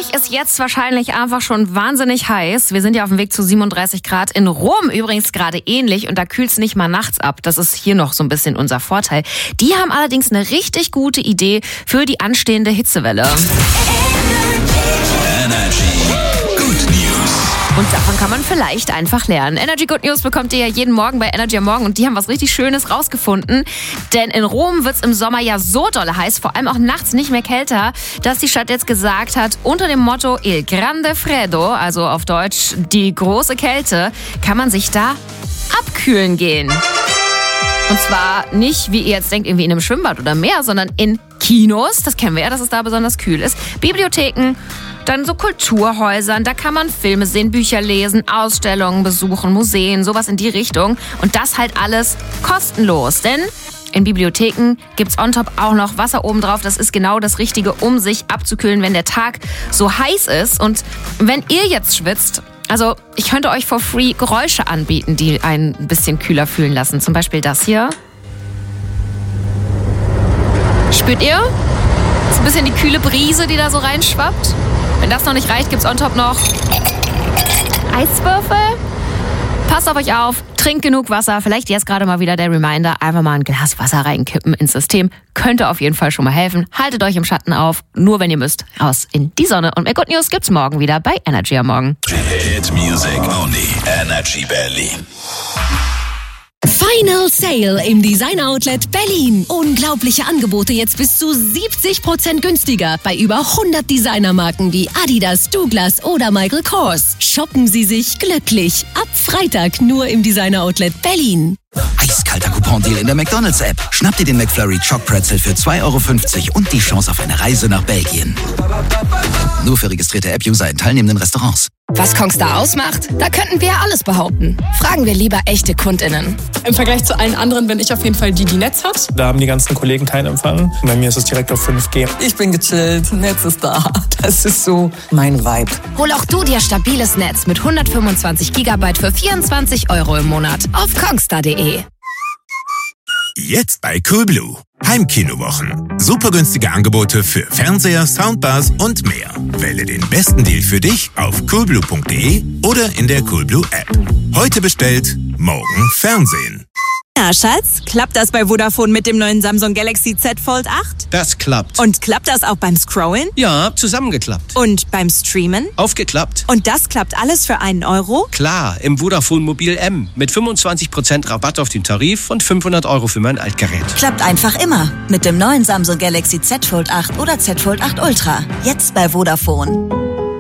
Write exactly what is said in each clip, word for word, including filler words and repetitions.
euch ist jetzt wahrscheinlich einfach schon wahnsinnig heiß. Wir sind ja auf dem Weg zu siebenunddreißig Grad. In Rom übrigens gerade ähnlich und da kühlt es nicht mal nachts ab. Das ist hier noch so ein bisschen unser Vorteil. Die haben allerdings eine richtig gute Idee für die anstehende Hitzewelle. Und davon kann man vielleicht einfach lernen. Energy Good News bekommt ihr ja jeden Morgen bei Energy am Morgen und die haben was richtig Schönes rausgefunden. Denn in Rom wird's im Sommer ja so dolle heiß, vor allem auch nachts nicht mehr kälter, dass die Stadt jetzt gesagt hat, unter dem Motto Il Grande Freddo, also auf Deutsch die große Kälte, kann man sich da abkühlen gehen. Und zwar nicht, wie ihr jetzt denkt, irgendwie in einem Schwimmbad oder Meer, sondern in Kinos. Das kennen wir ja, dass es da besonders kühl ist. Bibliotheken, dann so Kulturhäusern, da kann man Filme sehen, Bücher lesen, Ausstellungen besuchen, Museen, sowas in die Richtung. Und das halt alles kostenlos, denn in Bibliotheken gibt's on top auch noch Wasser obendrauf. Das ist genau das Richtige, um sich abzukühlen, wenn der Tag so heiß ist. Und wenn ihr jetzt schwitzt, also ich könnte euch for free Geräusche anbieten, die einen ein bisschen kühler fühlen lassen. Zum Beispiel das hier. Spürt ihr? Das ist ein bisschen die kühle Brise, die da so reinschwappt. Wenn das noch nicht reicht, gibt's on top noch Eiswürfel. Passt auf euch auf, trinkt genug Wasser. Vielleicht jetzt gerade mal wieder der Reminder, einfach mal ein Glas Wasser reinkippen ins System. Könnte auf jeden Fall schon mal helfen. Haltet euch im Schatten auf, nur wenn ihr müsst, raus in die Sonne. Und mehr Good News gibt's morgen wieder bei Energy am Morgen. Hit Music only. Energy Berlin. Final Sale im Design Outlet Berlin. Unglaubliche Angebote jetzt bis zu siebzig Prozent günstiger bei über hundert Designermarken wie Adidas, Douglas oder Michael Kors. Shoppen Sie sich glücklich. Ab Freitag nur im Designer Outlet Berlin. Eiskalter Coupon-Deal in der McDonald's-App. Schnapp dir den McFlurry Choc Pretzel für zwei Euro fünfzig und die Chance auf eine Reise nach Belgien. Nur für registrierte App-User in teilnehmenden Restaurants. Was Kongstar ausmacht? Da könnten wir alles behaupten. Fragen wir lieber echte KundInnen. Im Vergleich zu allen anderen bin ich auf jeden Fall die, die Netz hat. Da haben die ganzen Kollegen keinen Empfang. Bei mir ist es direkt auf fünf G. Ich bin gechillt, Netz ist da. Das ist so mein Vibe. Hol auch du dir stabiles Netz mit hundertfünfundzwanzig Gigabyte für vierundzwanzig Euro im Monat auf kongstar punkt de. Jetzt bei Coolblue. Heimkinowochen. Super günstige Angebote für Fernseher, Soundbars und mehr. Wähle den besten Deal für dich auf coolblue punkt de oder in der Coolblue App. Heute bestellt, morgen Fernsehen. Ja, Schatz, klappt das bei Vodafone mit dem neuen Samsung Galaxy Z Fold acht? Das klappt. Und klappt das auch beim Scrollen? Ja, zusammengeklappt. Und beim Streamen? Aufgeklappt. Und das klappt alles für einen Euro? Klar, im Vodafone Mobil M mit fünfundzwanzig Prozent Rabatt auf den Tarif und fünfhundert Euro für mein Altgerät. Klappt einfach immer mit dem neuen Samsung Galaxy Z Fold acht oder Z Fold acht Ultra. Jetzt bei Vodafone.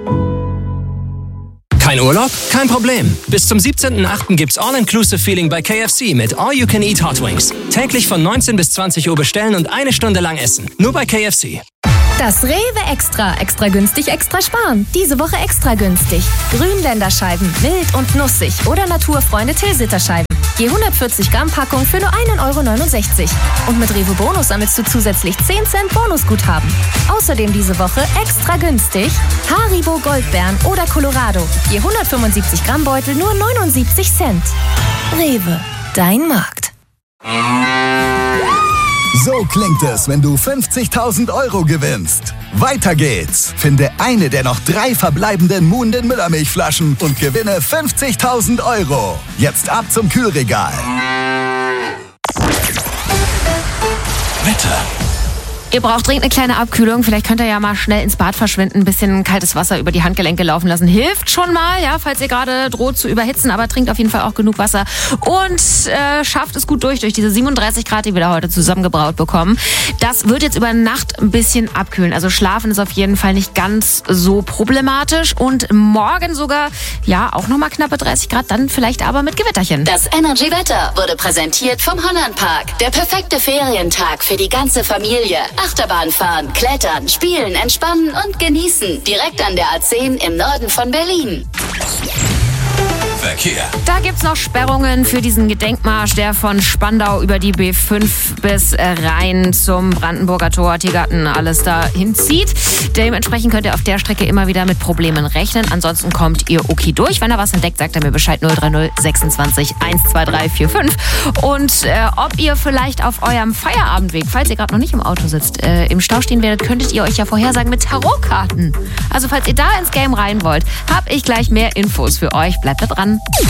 Kein Urlaub? Kein Problem. Bis zum siebzehnten achten gibt's All-Inclusive-Feeling bei K F C mit All-You-Can-Eat Hot Wings. Täglich von neunzehn bis zwanzig Uhr bestellen und eine Stunde lang essen. Nur bei K F C. Das Rewe Extra. Extra günstig, extra sparen. Diese Woche extra günstig. Grünländerscheiben, wild und nussig oder Naturfreunde Tilsiterscheiben. Je hundertvierzig Gramm Packung für nur einen Euro neunundsechzig. Und mit Rewe Bonus sammelst du zusätzlich zehn Cent Bonusguthaben. Außerdem diese Woche extra günstig Haribo Goldbeeren oder Colorado. Je hundertfünfundsiebzig Gramm Beutel nur neunundsiebzig Cent. Rewe, dein Markt. So klingt es, wenn du fünfzigtausend Euro gewinnst. Weiter geht's. Finde eine der noch drei verbleibenden Muhnden Müllermilchflaschen und gewinne fünfzigtausend Euro. Jetzt ab zum Kühlregal. Wetter. Ihr braucht dringend eine kleine Abkühlung. Vielleicht könnt ihr ja mal schnell ins Bad verschwinden, ein bisschen kaltes Wasser über die Handgelenke laufen lassen. Hilft schon mal, ja, falls ihr gerade droht zu überhitzen, aber trinkt auf jeden Fall auch genug Wasser und äh, schafft es gut durch, durch diese siebenunddreißig Grad, die wir da heute zusammengebraut bekommen. Das wird jetzt über Nacht ein bisschen abkühlen. Also schlafen ist auf jeden Fall nicht ganz so problematisch und morgen sogar, ja, auch nochmal knappe dreißig Grad, dann vielleicht aber mit Gewitterchen. Das Energy-Wetter wurde präsentiert vom Hollandpark. Der perfekte Ferientag für die ganze Familie. Achterbahn fahren, klettern, spielen, entspannen und genießen. Direkt an der A zehn im Norden von Berlin. Verkehr. Da gibt's noch Sperrungen für diesen Gedenkmarsch, der von Spandau über die B fünf bis rein zum Brandenburger Tor, Tiergarten, alles da hinzieht. Dementsprechend könnt ihr auf der Strecke immer wieder mit Problemen rechnen. Ansonsten kommt ihr okay durch. Wenn ihr was entdeckt, sagt er mir Bescheid. null drei null sechsundzwanzig eins zwei drei vier fünf. Und äh, ob ihr vielleicht auf eurem Feierabendweg, falls ihr gerade noch nicht im Auto sitzt, äh, im Stau stehen werdet, könntet ihr euch ja vorhersagen mit Tarotkarten. Also falls ihr da ins Game rein wollt, habe ich gleich mehr Infos für euch. Bleibt da dran.